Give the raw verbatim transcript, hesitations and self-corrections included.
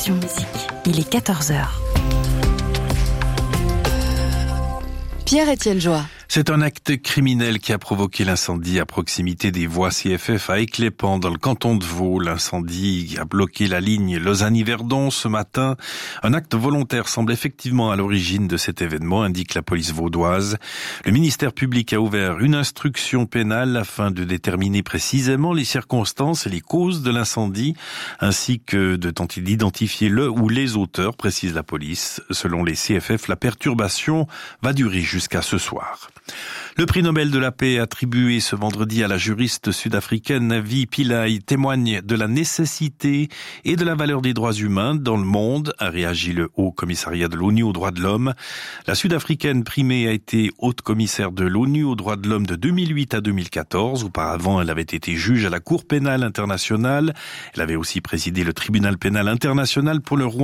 Option Musique. Il est quatorze heures. Pierre-Étienne Joie. C'est un acte criminel qui a provoqué l'incendie à proximité des voies C F F à Éclépant, dans le canton de Vaud. L'incendie a bloqué la ligne Lausanne-Yverdon ce matin. Un acte volontaire semble effectivement à l'origine de cet événement, indique la police vaudoise. Le ministère public a ouvert une instruction pénale afin de déterminer précisément les circonstances et les causes de l'incendie, ainsi que de tenter d'identifier le ou les auteurs, précise la police. Selon les C F F, la perturbation va durer jusqu'à ce soir. Le prix Nobel de la paix attribué ce vendredi à la juriste sud-africaine Navi Pillay témoigne de la nécessité et de la valeur des droits humains dans le monde, a réagi le Haut Commissariat de l'ONU aux droits de l'homme. La sud-africaine primée a été haute commissaire de l'ONU aux droits de l'homme de deux mille huit à deux mille quatorze. Auparavant, elle avait été juge à la Cour pénale internationale. Elle avait aussi présidé le tribunal pénal international pour le Rwanda.